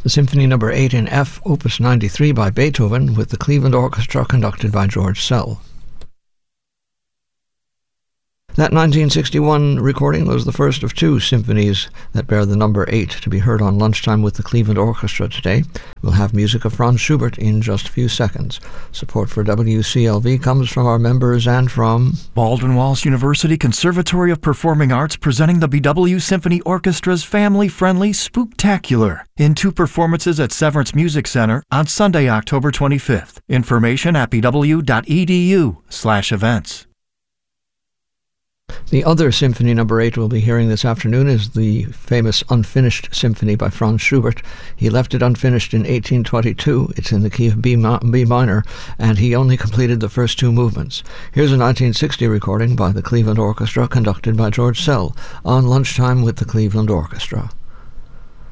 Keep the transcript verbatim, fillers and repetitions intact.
The Symphony Number eight in F, Opus ninety-three by Beethoven, with the Cleveland Orchestra conducted by George Szell. That nineteen sixty-one recording was the first of two symphonies that bear the number eight to be heard on Lunchtime with the Cleveland Orchestra today. We'll have music of Franz Schubert in just a few seconds. Support for W C L V comes from our members and from Baldwin Wallace University Conservatory of Performing Arts, presenting the B W Symphony Orchestra's family-friendly Spooktacular in two performances at Severance Music Center on Sunday, October twenty-fifth. Information at b w dot e d u slash events. The other Symphony Number eight we'll be hearing this afternoon is the famous Unfinished Symphony by Franz Schubert. He left it unfinished in eighteen twenty-two. It's in the key of B, mi- B minor, and he only completed the first two movements. Here's a nineteen sixty recording by the Cleveland Orchestra, conducted by George Szell, on Lunchtime with the Cleveland Orchestra.